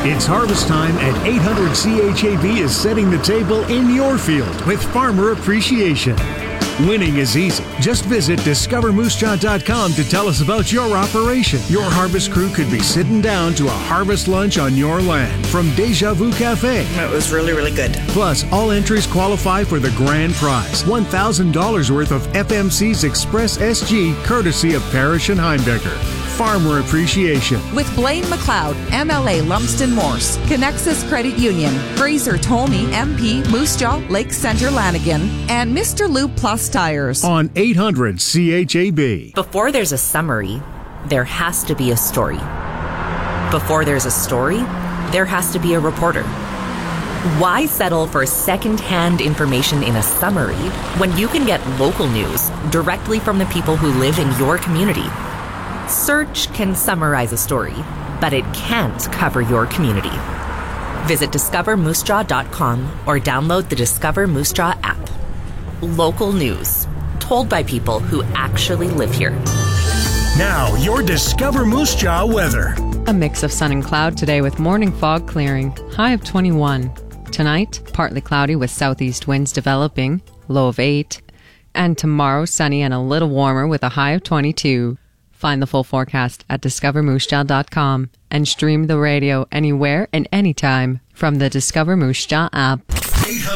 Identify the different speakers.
Speaker 1: It's harvest time and 800 CHAB is setting the table in your field with Farmer Appreciation. Winning is easy. Just visit discovermoosejaw.com to tell us about your operation. Your harvest crew could be sitting down to a harvest lunch on your land from Deja Vu Cafe.
Speaker 2: It was really, really good.
Speaker 1: Plus, all entries qualify for the grand prize, $1,000 worth of FMC's Express SG, courtesy of Parrish and Heimbecker. Farmer Appreciation.
Speaker 3: With Blaine McLeod, MLA Lumsden Morse, Connexus Credit Union, Fraser Tolney, MP, Moose Jaw, Lake Center Lanigan, and Mr. Lube Plus Tires.
Speaker 1: On 800 CHAB.
Speaker 4: Before there's a summary, there has to be a story. Before there's a story, there has to be a reporter. Why settle for second-hand information in a summary when you can get local news directly from the people who live in your community? Search can summarize a story, but it can't cover your community. Visit discovermoosejaw.com or download the Discover Moose Jaw app. Local news, told by people who actually live here.
Speaker 1: Now, your Discover Moose Jaw weather.
Speaker 5: A mix of sun and cloud today with morning fog clearing, high of 21. Tonight, partly cloudy with southeast winds developing, low of 8. And tomorrow, sunny and a little warmer with a high of 22. Find the full forecast at discovermoosejaw.com and stream the radio anywhere and anytime from the Discover Moose Jaw app.